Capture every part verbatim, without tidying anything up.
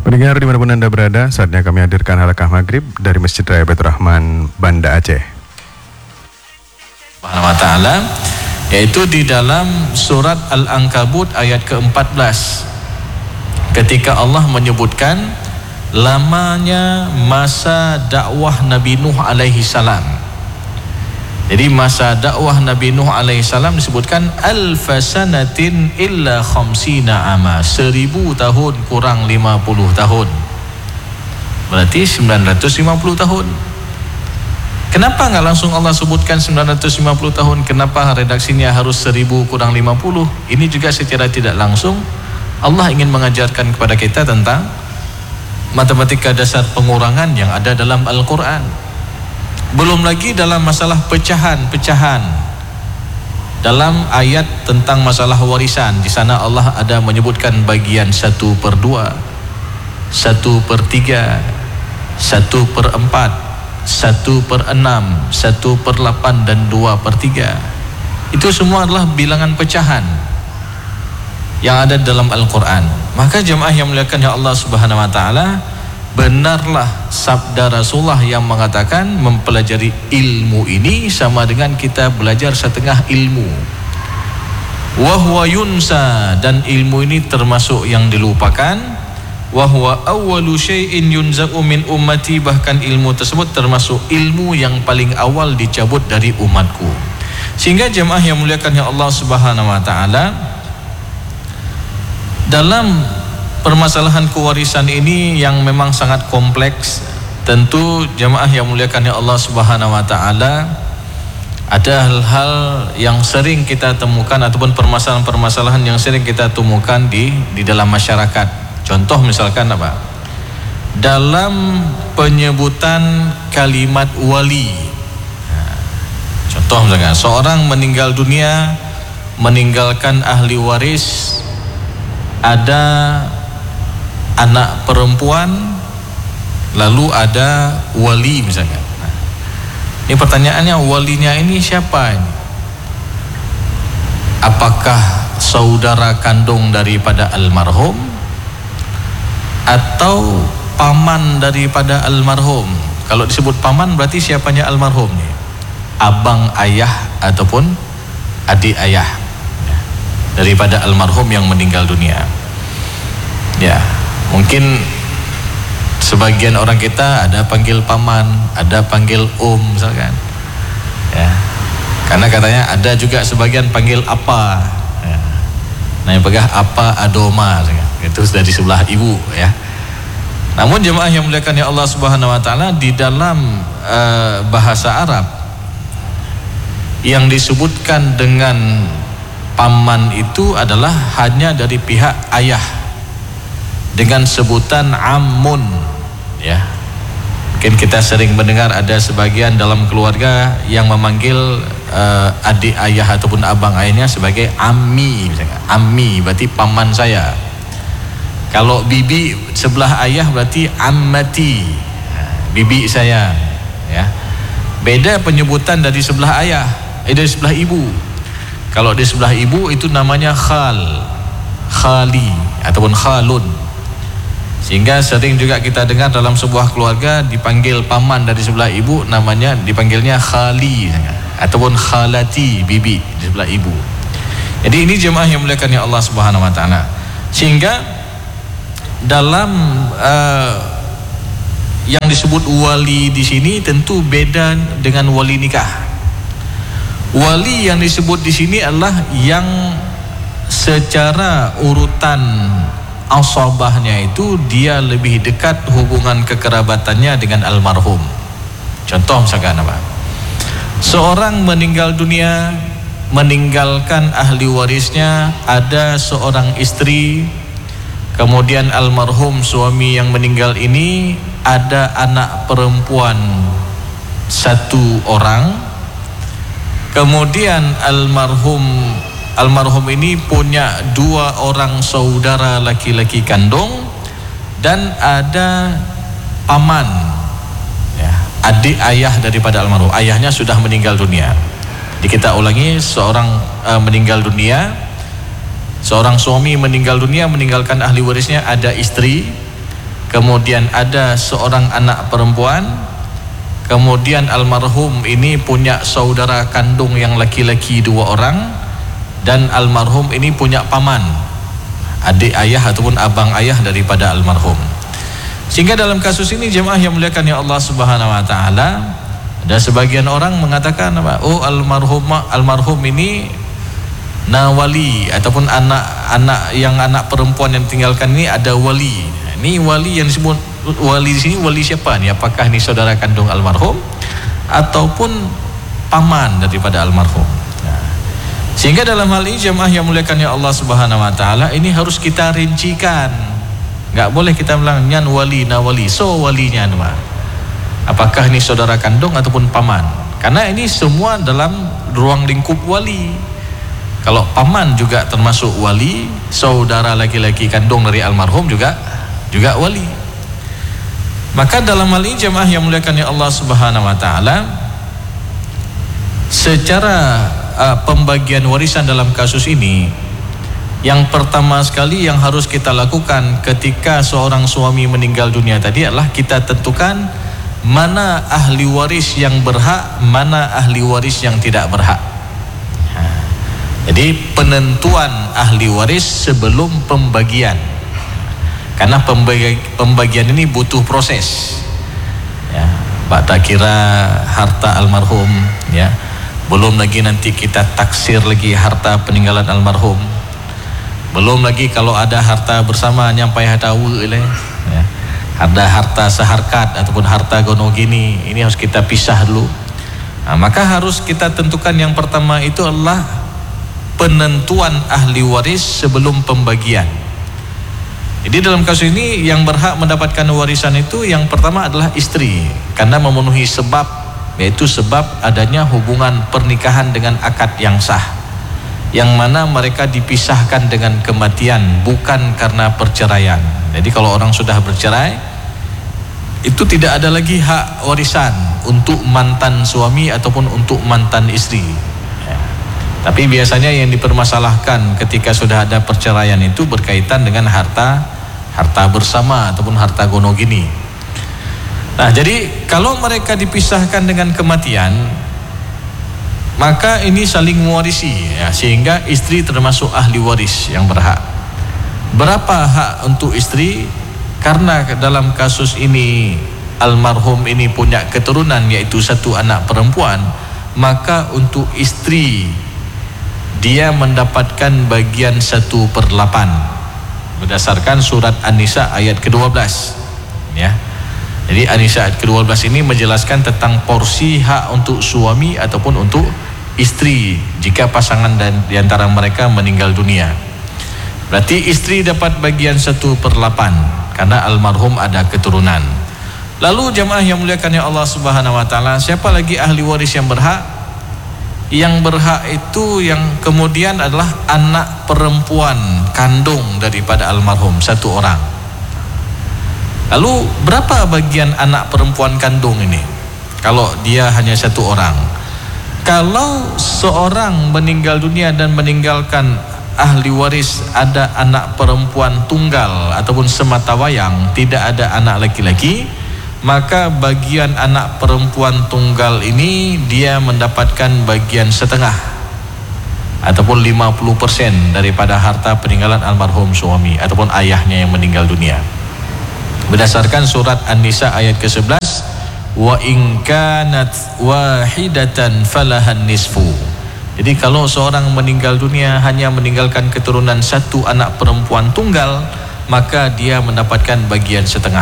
Pendengar dimanapun Anda berada, saatnya kami hadirkan halaqah maghrib dari Masjid Raya Baitur Rahman, Banda Aceh. Subhanahu wa ta'ala, yaitu di dalam surat Al-Ankabut ayat keempat belas, ketika Allah menyebutkan lamanya masa dakwah Nabi Nuh alaihi salam. Jadi masa dakwah Nabi Nuh alaihi salam disebutkan alfasanatin illa khamsina ama, seribu tahun kurang lima puluh tahun, berarti sembilan ratus lima puluh tahun. Kenapa nggak langsung Allah sebutkan sembilan ratus lima puluh tahun? Kenapa redaksinya harus seribu kurang lima puluh? Ini juga secara tidak langsung Allah ingin mengajarkan kepada kita tentang matematika dasar pengurangan yang ada dalam Al-Quran. Belum lagi dalam masalah pecahan-pecahan, dalam ayat tentang masalah warisan, di sana Allah ada menyebutkan bagian satu per dua, satu per tiga, satu per empat, satu per enam, satu per delapan dan dua per tiga. Itu semua adalah bilangan pecahan yang ada dalam Al-Quran. Maka jemaah yang muliakan ya Allah Subhanahu wa ta'ala, benarlah sabda Rasulullah yang mengatakan mempelajari ilmu ini sama dengan kita belajar setengah ilmu. Wahwa yunsa, dan ilmu ini termasuk yang dilupakan. Wahwa awwalu syai'in yunza'u min ummati, bahkan ilmu tersebut termasuk ilmu yang paling awal dicabut dari umatku. Sehingga jemaah yang muliakan ya Allah Subhanahu wa ta'ala, dalam permasalahan kewarisan ini yang memang sangat kompleks, tentu jemaah yang muliakan ya Allah Subhanahu wa ta'ala, ada hal-hal yang sering kita temukan ataupun permasalahan-permasalahan yang sering kita temukan di di dalam masyarakat. Contoh misalkan apa? Dalam penyebutan kalimat wali. Nah, contoh misalkan seorang meninggal dunia, meninggalkan ahli waris, ada anak perempuan, lalu ada wali misalnya. Nah, ini pertanyaannya, walinya ini siapa ini? Apakah saudara kandung daripada almarhum atau paman daripada almarhum? Kalau disebut paman berarti siapanya almarhum nih? Abang ayah ataupun adik ayah daripada almarhum yang meninggal dunia. Ya, mungkin sebagian orang kita ada panggil paman, ada panggil om misalkan, ya, karena katanya ada juga sebagian panggil apa, ya. Nah yang pegah apa adoma, itu sudah di sebelah ibu, ya. Namun jemaah yang muliakan ya Allah Subhanahu wa ta'ala, di dalam uh, bahasa Arab yang disebutkan dengan paman itu adalah hanya dari pihak ayah dengan sebutan ammun, ya. Mungkin kita sering mendengar ada sebagian dalam keluarga yang memanggil uh, adik ayah ataupun abang ayahnya sebagai ammi misalnya. Ammi berarti paman saya. Kalau bibi sebelah ayah berarti ammati, bibi saya, ya. Beda penyebutan dari sebelah ayah, eh dari sebelah ibu. Kalau di sebelah ibu itu namanya khal, khali ataupun khalun. Sehingga sering juga kita dengar dalam sebuah keluarga dipanggil paman dari sebelah ibu, namanya dipanggilnya khali ataupun khalati, bibi di sebelah ibu. Jadi ini jemaah yang muliakan ya Allah Subhanahu wa ta'ala. Sehingga dalam uh, yang disebut wali di sini tentu beda dengan wali nikah. Wali yang disebut di sini adalah yang secara urutan asabahnya itu dia lebih dekat hubungan kekerabatannya dengan almarhum. Contoh misalkan apa? Seorang meninggal dunia, meninggalkan ahli warisnya, ada seorang istri, kemudian almarhum suami yang meninggal ini ada anak perempuan satu orang, kemudian almarhum Almarhum ini punya dua orang saudara laki-laki kandung dan ada paman, ya, adik ayah daripada almarhum. Ayahnya sudah meninggal dunia. Jadi kita ulangi, seorang uh, meninggal dunia, seorang suami meninggal dunia meninggalkan ahli warisnya ada istri, kemudian ada seorang anak perempuan, kemudian almarhum ini punya saudara kandung yang laki-laki dua orang, dan almarhum ini punya paman, adik ayah ataupun abang ayah daripada almarhum. Sehingga dalam kasus ini jemaah yang muliakan ya Allah Subhanahu wa taala, ada sebagian orang mengatakan apa? Oh, almarhum almarhum ini nawali ataupun anak-anak yang anak perempuan yang tinggalkan ini ada wali. Ini wali yang disebut wali di sini, wali siapa nih? Apakah ini saudara kandung almarhum ataupun paman daripada almarhum? Nah, sehingga dalam hal ini jemaah yang muliakan ya Allah Subhanahu wa taala, ini harus kita rincikan. Enggak boleh kita bilang nyan wali na wali, so walinya nama. Apakah ini saudara kandung ataupun paman? Karena ini semua dalam ruang lingkup wali. Kalau paman juga termasuk wali, saudara laki-laki kandung dari almarhum juga juga wali. Maka dalam hal ini jemaah yang muliakan ya Allah Subhanahu wa taala, secara uh, pembagian warisan dalam kasus ini, yang pertama sekali yang harus kita lakukan ketika seorang suami meninggal dunia tadi adalah kita tentukan mana ahli waris yang berhak, mana ahli waris yang tidak berhak. Nah, jadi penentuan ahli waris sebelum pembagian, karena pembagi, pembagian ini butuh proses. Ya, Pak tak kira harta almarhum, ya, belum lagi nanti kita taksir lagi harta peninggalan almarhum. Belum lagi kalau ada harta bersama nyampai hadawu ya. Ada harta seharkat ataupun harta gonogini, ini harus kita pisah dulu. Nah, maka harus kita tentukan yang pertama itu adalah penentuan ahli waris sebelum pembagian. Jadi dalam kasus ini yang berhak mendapatkan warisan itu yang pertama adalah istri, karena memenuhi sebab, yaitu sebab adanya hubungan pernikahan dengan akad yang sah, yang mana mereka dipisahkan dengan kematian, bukan karena perceraian. Jadi kalau orang sudah bercerai, itu tidak ada lagi hak warisan untuk mantan suami ataupun untuk mantan istri. Ya. Tapi biasanya yang dipermasalahkan ketika sudah ada perceraian itu berkaitan dengan harta harta bersama ataupun harta gonogini. Nah, jadi kalau mereka dipisahkan dengan kematian, maka ini saling mewarisi, ya, sehingga istri termasuk ahli waris yang berhak. Berapa hak untuk istri? Karena dalam kasus ini almarhum ini punya keturunan yaitu satu anak perempuan, maka untuk istri dia mendapatkan bagian satu per delapan berdasarkan surat An-Nisa ayat ke dua belas, ya. Jadi An-Nisa ayat ke dua belas ini menjelaskan tentang porsi hak untuk suami ataupun untuk istri jika pasangan dan diantara mereka meninggal dunia. Berarti istri dapat bagian satu per delapan karena almarhum ada keturunan. Lalu jamaah yang muliakan ya Allah Subhanahu wa taala, siapa lagi ahli waris yang berhak? Yang berhak itu yang kemudian adalah anak perempuan kandung daripada almarhum, satu orang. Lalu berapa bagian anak perempuan kandung ini? Kalau dia hanya satu orang. Kalau seorang meninggal dunia dan meninggalkan ahli waris ada anak perempuan tunggal ataupun sematawayang, tidak ada anak laki-laki, maka bagian anak perempuan tunggal ini dia mendapatkan bagian setengah ataupun lima puluh persen daripada harta peninggalan almarhum suami ataupun ayahnya yang meninggal dunia. Berdasarkan surat An-Nisa ayat ke sebelas, wa in kanat wahidatan falahan nisfu. Jadi kalau seorang meninggal dunia hanya meninggalkan keturunan satu anak perempuan tunggal, maka dia mendapatkan bagian setengah.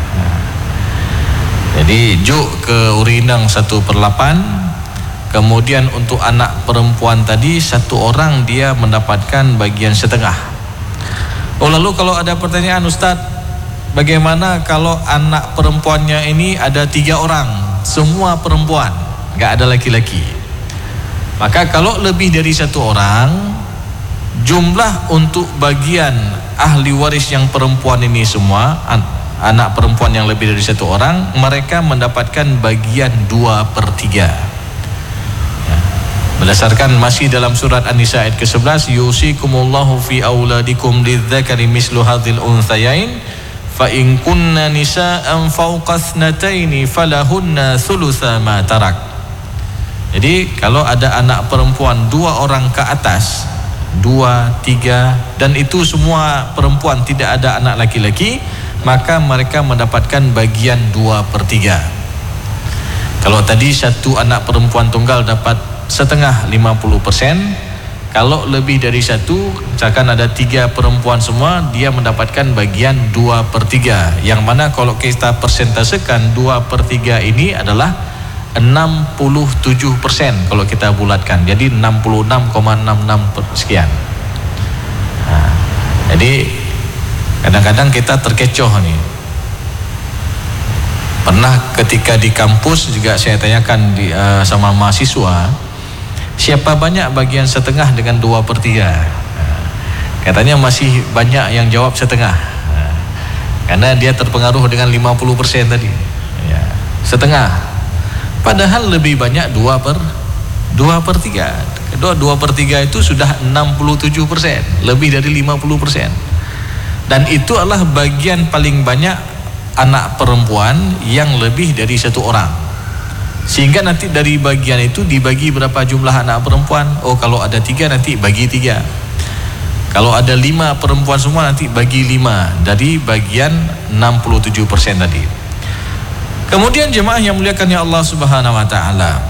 Jadi juk ke urinang satu per delapan, kemudian untuk anak perempuan tadi satu orang dia mendapatkan bagian setengah. Oh, lalu kalau ada pertanyaan, Ustaz, bagaimana kalau anak perempuannya ini ada tiga orang, semua perempuan, nggak ada laki-laki? Maka kalau lebih dari satu orang, jumlah untuk bagian ahli waris yang perempuan ini semua, anak perempuan yang lebih dari satu orang, mereka mendapatkan bagian dua per tiga. Ya. Berdasarkan masih dalam surat An-Nisa ayat ke sebelas, yusikumullahu fi auladikum lidzakari mislu hadzal unthayain fa in kunna nisa'an fawqa thnataini falahunna thulutsa ma tarak. Jadi kalau ada anak perempuan dua orang ke atas, dua, tiga, dan itu semua perempuan, tidak ada anak laki-laki, maka mereka mendapatkan bagian dua per tiga. Kalau tadi satu anak perempuan tunggal dapat setengah lima puluh persen, kalau lebih dari satu, misalkan ada tiga perempuan semua, dia mendapatkan bagian dua per tiga, yang mana kalau kita persentasekan dua per tiga ini adalah enam puluh tujuh persen kalau kita bulatkan, jadi enam puluh enam koma enam enam sekian. Nah, jadi kadang-kadang kita terkecoh nih. Pernah ketika di kampus juga saya tanyakan di, uh, sama mahasiswa, siapa banyak bagian setengah dengan dua per tiga? Nah, katanya masih banyak yang jawab setengah, nah, karena dia terpengaruh dengan lima puluh persen tadi ya, setengah. Padahal lebih banyak dua per tiga. Kedua dua per tiga itu sudah enam puluh tujuh persen, lebih dari lima puluh persen. Dan itu adalah bagian paling banyak anak perempuan yang lebih dari satu orang. Sehingga nanti dari bagian itu dibagi berapa jumlah anak perempuan. Oh, kalau ada tiga nanti bagi tiga. Kalau ada lima perempuan semua nanti bagi lima dari bagian enam puluh tujuh persen tadi. Kemudian jemaah yang muliakan ya Allah Subhanahu wa taala,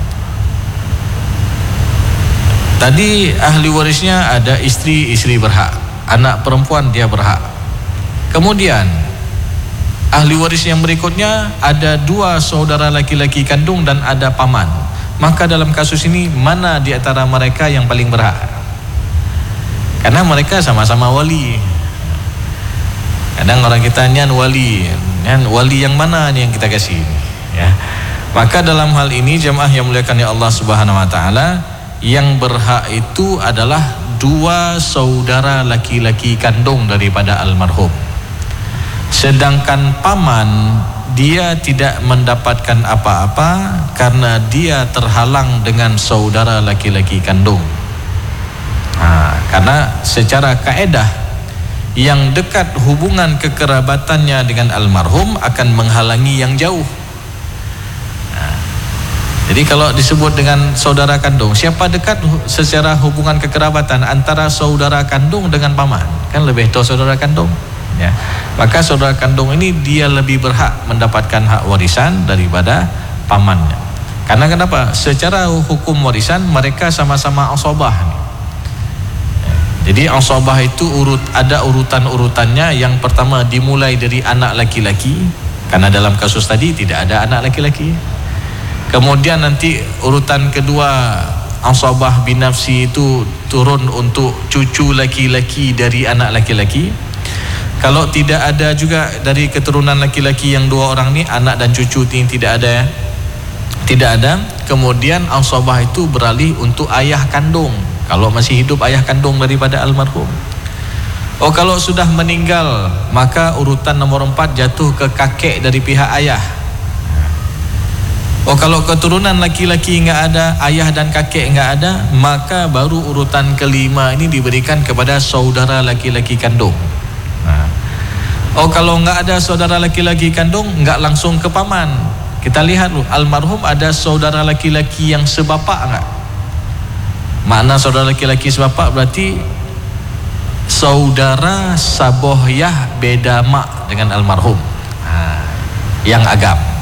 tadi ahli warisnya ada istri, istri berhak, anak perempuan dia berhak. Kemudian ahli waris yang berikutnya ada dua saudara laki-laki kandung dan ada paman. Maka dalam kasus ini mana di antara mereka yang paling berhak? Karena mereka sama-sama wali. Kadang orang kita nyan wali, nyan wali yang mana nih yang kita kasih ya. Maka dalam hal ini jemaah yang muliakan ya Allah Subhanahu wa taala, yang berhak itu adalah dua saudara laki-laki kandung daripada almarhum. Sedangkan paman dia tidak mendapatkan apa-apa karena dia terhalang dengan saudara laki-laki kandung. Nah, karena secara kaedah yang dekat hubungan kekerabatannya dengan almarhum akan menghalangi yang jauh. Nah, jadi kalau disebut dengan saudara kandung, siapa dekat secara hubungan kekerabatan antara saudara kandung dengan paman? Kan lebih tahu saudara kandung ya. Maka saudara kandung ini dia lebih berhak mendapatkan hak warisan daripada pamannya. Karena kenapa? Secara hukum warisan mereka sama-sama asabah. Jadi asabah itu urut ada urutan-urutannya. Yang pertama dimulai dari anak laki-laki, karena dalam kasus tadi tidak ada anak laki-laki. Kemudian nanti urutan kedua asabah binafsi itu turun untuk cucu laki-laki dari anak laki-laki. Kalau tidak ada juga dari keturunan laki-laki yang dua orang ini, anak dan cucu ini tidak ada, tidak ada. Kemudian asabah itu beralih untuk ayah kandung. Kalau masih hidup ayah kandung daripada almarhum. Oh, kalau sudah meninggal maka urutan nomor empat jatuh ke kakek dari pihak ayah. Oh, kalau keturunan laki-laki enggak ada, ayah dan kakek enggak ada, maka baru urutan kelima ini diberikan kepada saudara laki-laki kandung. Nah. Oh, kalau enggak ada saudara laki-laki kandung, enggak langsung ke paman. Kita lihat loh, almarhum ada saudara laki-laki yang sebapak enggak? Makna saudara laki-laki sebapak berarti saudara sabohyah beda mak dengan almarhum, nah, yang agam.